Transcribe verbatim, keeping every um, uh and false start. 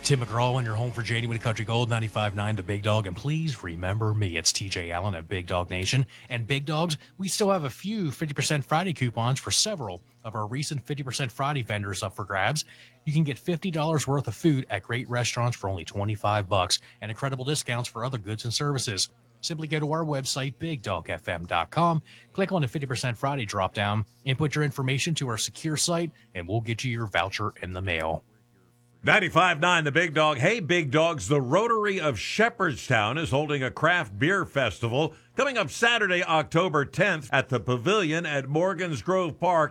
Tim McGraw in your home for January Country Gold, ninety-five point nine The Big Dog. And please remember me, it's T J Allen at Big Dog Nation. And Big Dogs, we still have a few fifty percent Friday coupons for several of our recent fifty percent Friday vendors up for grabs. You can get fifty dollars worth of food at great restaurants for only twenty-five bucks and incredible discounts for other goods and services. Simply go to our website, big dog f m dot com, click on the fifty percent Friday drop-down, input your information to our secure site, and we'll get you your voucher in the mail. ninety-five point nine The Big Dog. Hey, Big Dogs, the Rotary of Shepherdstown is holding a craft beer festival coming up Saturday, October tenth at the Pavilion at Morgan's Grove Park.